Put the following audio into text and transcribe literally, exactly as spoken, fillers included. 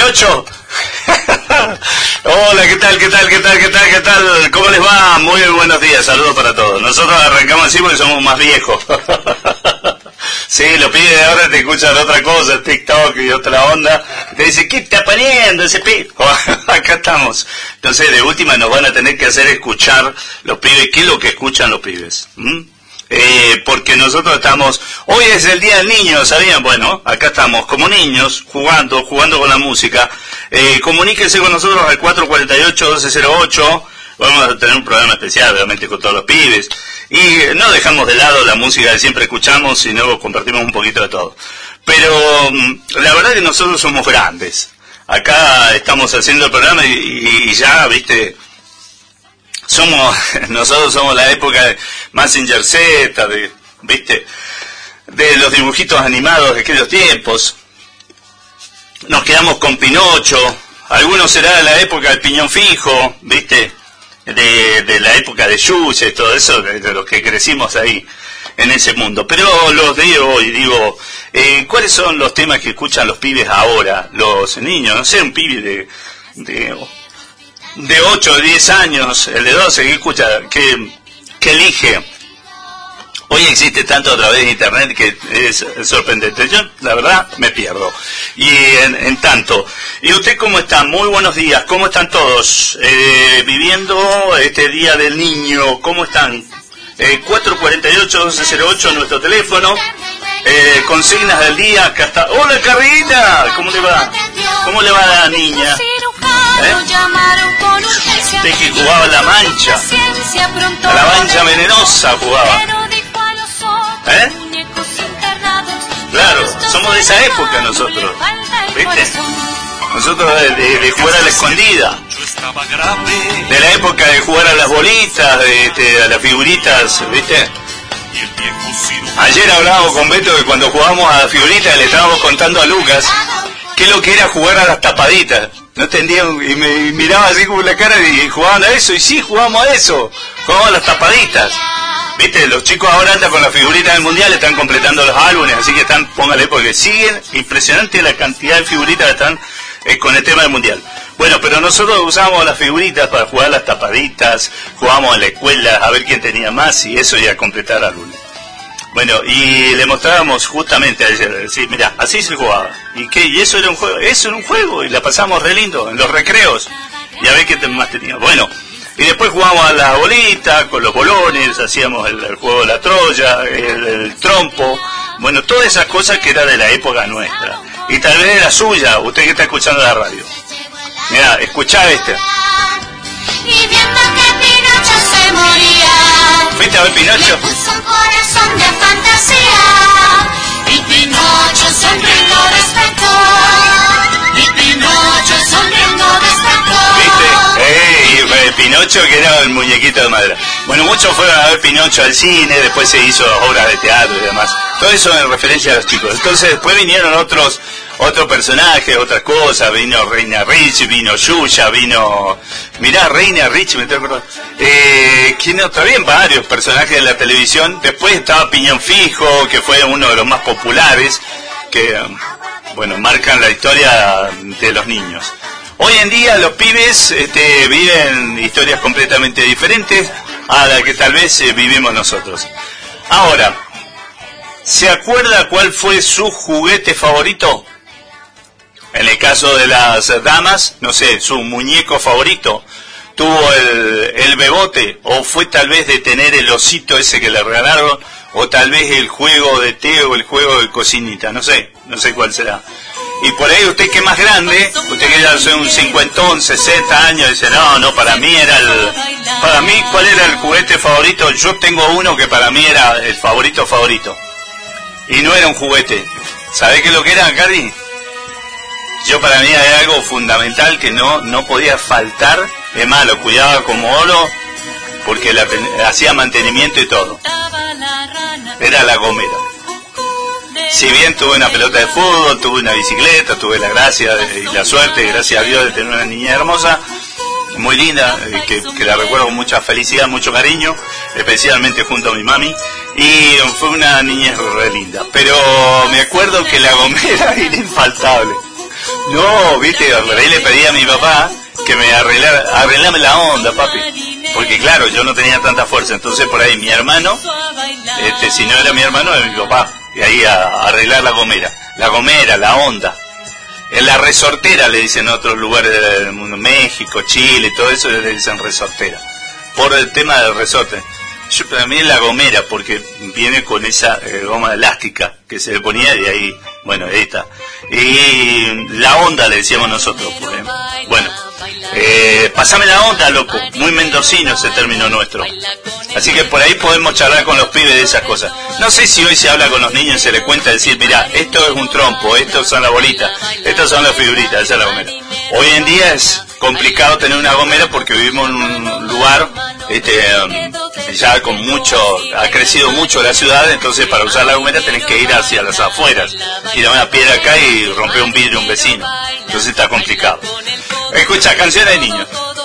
Pinocho. Hola, ¿qué tal, qué tal, qué tal, qué tal, qué tal? ¿Cómo les va? Muy buenos días, saludos para todos. Nosotros arrancamos así porque somos más viejos. Sí, los pibes de ahora te escuchan otra cosa, TikTok y otra onda. Te dicen, ¿qué está poniendo ese pibe? Acá estamos. Entonces, de última nos van a tener que hacer escuchar los pibes. ¿Qué es lo que escuchan los pibes? ¿Mm? Eh, porque nosotros estamos, hoy es el día del niño, ¿sabían? Bueno, acá estamos como niños, jugando, jugando con la música. Eh, comuníquense con nosotros al cuatro cuatro ocho, doce cero ocho, vamos a tener un programa especial, obviamente, con todos los pibes. Y no dejamos de lado la música que siempre escuchamos, sino compartimos un poquito de todo. Pero la verdad que nosotros somos grandes. Acá estamos haciendo el programa y, y, y ya, viste... Somos, nosotros somos la época de Mazinger Z, de, ¿viste? De los dibujitos animados de aquellos tiempos. Nos quedamos con Pinocho. Algunos será de la época del Piñón Fijo, ¿viste? De, de la época de Yuya y todo eso, de, de los que crecimos ahí, en ese mundo. Pero los de hoy, digo, eh, ¿cuáles son los temas que escuchan los pibes ahora? Los niños, no sé, un pibe de... de de ocho o diez años, el de doce, que escucha, que, que elige. Hoy existe tanto a través de internet que es sorprendente. Yo, la verdad, me pierdo. Y en, en tanto. ¿Y usted cómo está? Muy buenos días. ¿Cómo están todos? Eh, viviendo este Día del Niño. ¿Cómo están? Eh, cuatro cuatro ocho, doce cero ocho, nuestro teléfono. Eh, consignas del día. Acá está. ¡Hola, Carrita! ¿Cómo le va? ¿Cómo le va a la niña? ¿Eh? Usted que jugaba a la mancha, a la mancha venenosa jugaba. ¿Eh? Claro, somos de esa época nosotros, ¿viste? Nosotros de, de, de jugar a la escondida, de la época de jugar a las bolitas, de, de a las figuritas, ¿viste? Ayer hablábamos con Beto que cuando jugábamos a las figuritas le estábamos contando a Lucas qué es lo que era jugar a las tapaditas. No entendían, y me y miraba así como la cara y jugaban a eso, y sí, jugamos a eso, jugamos a las tapaditas. Viste, los chicos ahora andan con las figuritas del mundial, están completando los álbumes, así que están, póngale, porque siguen, impresionante la cantidad de figuritas que están eh, con el tema del mundial. Bueno, pero nosotros usábamos las figuritas para jugar las tapaditas, jugábamos en la escuela a ver quién tenía más, y eso y a completar álbumes. Bueno, y le mostrábamos justamente ayer, sí, mirá, así se jugaba. ¿Y qué? Y eso era un juego, eso era un juego, y la pasamos re lindo, en los recreos. Y a ver qué más tenía. Bueno, y después jugábamos a la bolita, con los bolones, hacíamos el, el juego de la Troya, el, el trompo, bueno, todas esas cosas que era de la época nuestra. Y tal vez de la suya, usted que está escuchando la radio. Mirá, escuchá este. Y viendo que Pinocho se moría, ¿fuiste a ver Pinocho? le puso un corazón de fantasía, y Pinocho sonriendo despertó, y Pinocho sonriendo despertó. ¿Viste? ¡Ey! Eh, Pinocho, que era el muñequito de madera. Bueno, muchos fueron a ver Pinocho al cine, después se hizo obras de teatro y demás. Todo eso en referencia a los chicos. Entonces después vinieron otros otros personajes, otras cosas, vino Reina Rich, vino Yuya, vino... Mirá, Reina Rich, me estoy acordando. Eh, ¿quién otra? Bien, varios personajes de la televisión. Después estaba Piñón Fijo, que fue uno de los más populares, que, bueno, marcan la historia de los niños. Hoy en día los pibes este, viven historias completamente diferentes a las que tal vez eh, vivimos nosotros. Ahora, ¿se acuerda cuál fue su juguete favorito? En el caso de las damas, no sé, su muñeco favorito, tuvo el, el bebote, o fue tal vez de tener el osito ese que le regalaron, o tal vez el juego de té o el juego de cocinita, no sé, no sé cuál será. Y por ahí usted que es más grande, usted que ya es un cincuentón, sesenta años, dice, no, no, para mí era el... Para mí, ¿cuál era el juguete favorito? Yo tengo uno que para mí era el favorito favorito. Y no era un juguete. ¿Sabe qué es lo que era, Cari? Yo para mí era algo fundamental que no no podía faltar. Es más, lo cuidaba como oro porque la, hacía mantenimiento y todo. Era la gomera. Si bien tuve una pelota de fútbol, tuve una bicicleta, tuve la gracia y la suerte, gracias a Dios, de tener una niña hermosa, muy linda, que, que la recuerdo con mucha felicidad, mucho cariño, especialmente junto a mi mami, y fue una niñez re linda. Pero me acuerdo que la gomera era infaltable. No, viste, por ahí le pedí a mi papá que me arreglara, arreglame la onda, papi. Porque claro, yo no tenía tanta fuerza, entonces por ahí mi hermano, este, si no era mi hermano, era mi papá. Y ahí a, a arreglar la gomera. La gomera, la onda. En la resortera le dicen en otros lugares del mundo, México, Chile, todo eso le dicen resortera. Por el tema del resorte. Yo para mí es la gomera, porque viene con esa eh, goma elástica que se le ponía y ahí, bueno, ahí está. Y la onda le decíamos nosotros, por ejemplo. Bueno, eh, pasame la onda, loco. Muy mendocino ese término nuestro. Así que por ahí podemos charlar con los pibes de esas cosas. No sé si hoy se habla con los niños y se les cuenta decir, mirá, esto es un trompo, estos son las bolitas, estos son las figuritas, esa es la gomera. Hoy en día es complicado tener una gomera porque vivimos en un lugar este um, ya con mucho, ha crecido mucho la ciudad, entonces para usar la gomera tenés que ir hacia las afueras, tirar una piedra acá y romper un vidrio a un vecino, entonces está complicado. Escucha, canciones de niños.